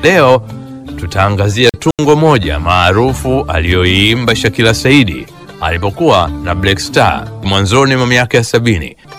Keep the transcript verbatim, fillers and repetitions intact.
Leo tutaangazia tungo moja maarufu aliyoiimba Shakila Saidi alipokuwa na Black Star mwanzoni mwa miaka ya sabini.